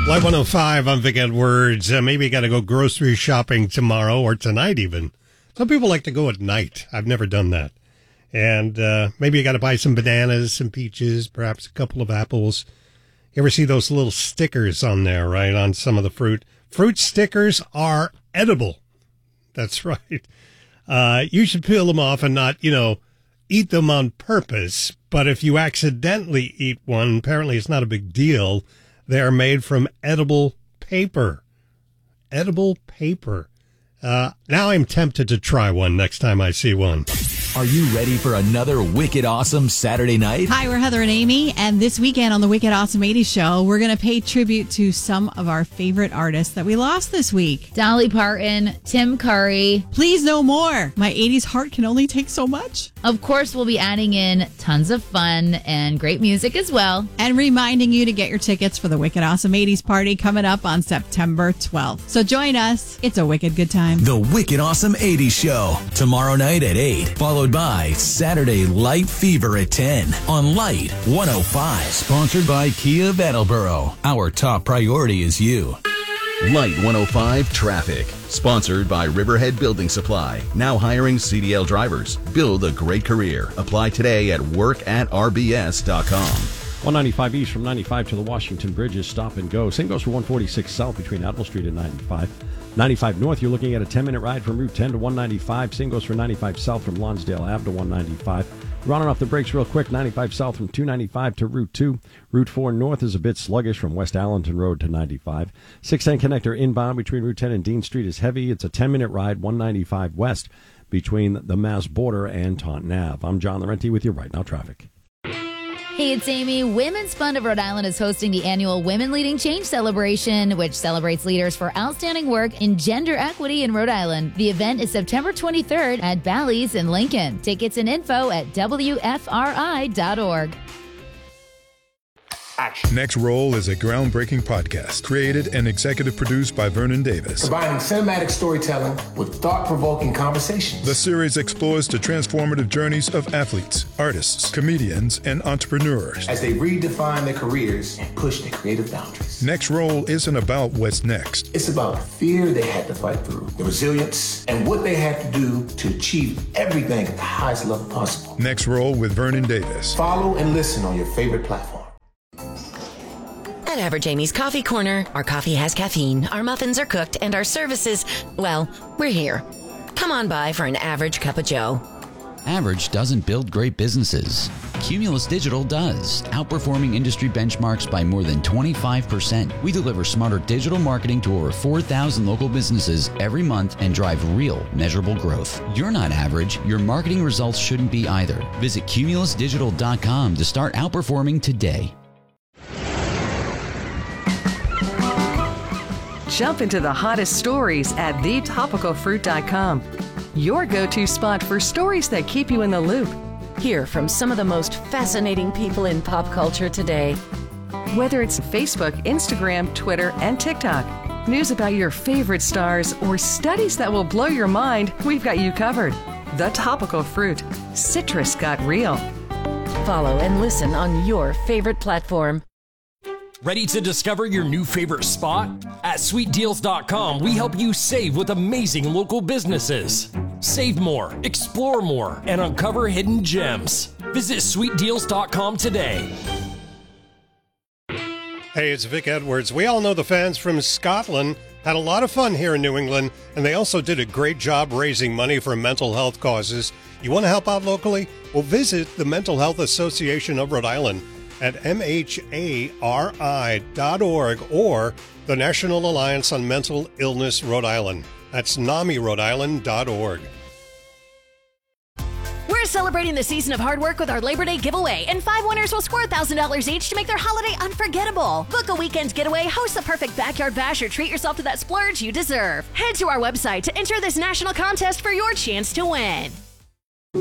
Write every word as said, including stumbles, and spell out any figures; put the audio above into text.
Live one oh five, I'm Vic Edwards. Uh, maybe you got to go grocery shopping tomorrow or tonight even. Some people like to go at night. I've never done that. And uh, maybe you got to buy some bananas, some peaches, perhaps a couple of apples. You ever see those little stickers on there, right, on some of the fruit? Fruit stickers are edible. That's right. Uh, you should peel them off and not, you know, eat them on purpose. But if you accidentally eat one, apparently it's not a big deal. They are made from edible paper. Edible paper. Uh, now I'm tempted to try one next time I see one. Are you ready for another wicked awesome Saturday night? Hi, we're Heather and Amy, and this weekend on the Wicked Awesome eighties Show, we're going to pay tribute to some of our favorite artists that we lost this week. Dolly Parton, Tim Curry. Please no more. My eighties heart can only take so much. Of course, we'll be adding in tons of fun and great music as well. And reminding you to get your tickets for the Wicked Awesome eighties party coming up on September twelfth. So join us. It's a wicked good time. The Wicked Awesome eighties Show, tomorrow night at eight, followed by Saturday Light Fever at ten on Light one oh five. Sponsored by Kia of Attleboro. Our top priority is you. Light one oh five Traffic. Sponsored by Riverhead Building Supply. Now hiring C D L drivers. Build a great career. Apply today at work at r b s dot com. one ninety-five East from ninety-five to the Washington Bridge is stop and go. Same goes for one forty-six South between Admiral Street and ninety-five. ninety-five North, you're looking at a ten-minute ride from Route ten to one ninety-five. Same goes for ninety-five South from Lonsdale Ave to one ninety-five. Running off the brakes real quick, ninety-five South from two ninety-five to Route two. Route four North is a bit sluggish from West Allenton Road to ninety-five. six ten connector inbound between Route ten and Dean Street is heavy. It's a ten-minute ride, one ninety-five West between the Mass border and Taunton Ave. I'm John Laurenti with you right now, traffic. Hey, it's Amy. Women's Fund of Rhode Island is hosting the annual Women Leading Change celebration, which celebrates leaders for outstanding work in gender equity in Rhode Island. The event is September twenty-third at Bally's in Lincoln. Tickets and info at w f r i dot org. Next Roll is a groundbreaking podcast created and executive produced by Vernon Davis. Combining cinematic storytelling with thought-provoking conversations. The series explores the transformative journeys of athletes, artists, comedians, and entrepreneurs as they redefine their careers and push their creative boundaries. Next Roll isn't about what's next. It's about the fear they had to fight through, the resilience, and what they had to do to achieve everything at the highest level possible. Next Roll with Vernon Davis. Follow and listen on your favorite platform. At Average Amy's Coffee Corner, our coffee has caffeine, our muffins are cooked, and our services, well, we're here. Come on by for an average cup of joe. Average doesn't build great businesses. Cumulus Digital does, outperforming industry benchmarks by more than twenty-five percent. We deliver smarter digital marketing to over four thousand local businesses every month and drive real, measurable growth. You're not average. Your marketing results shouldn't be either. Visit cumulus digital dot com to start outperforming today. Jump into the hottest stories at the topical fruit dot com. Your go-to spot for stories that keep you in the loop. Hear from some of the most fascinating people in pop culture today. Whether it's Facebook, Instagram, Twitter, and TikTok, news about your favorite stars, or studies that will blow your mind, we've got you covered. The Topical Fruit. Citrus got real. Follow and listen on your favorite platform. Ready to discover your new favorite spot? At sweet deals dot com, we help you save with amazing local businesses. Save more, explore more, and uncover hidden gems. Visit sweet deals dot com today. Hey, it's Vic Edwards. We all know the fans from Scotland had a lot of fun here in New England, and they also did a great job raising money for mental health causes. You want to help out locally? Well, visit the Mental Health Association of Rhode Island at m h a r i dot org or the National Alliance on Mental Illness Rhode Island. That's nami rhode island dot org. We're celebrating the season of hard work with our Labor Day giveaway, and five winners will score one thousand dollars each to make their holiday unforgettable. Book a weekend getaway, host the perfect backyard bash, or treat yourself to that splurge you deserve. Head to our website to enter this national contest for your chance to win.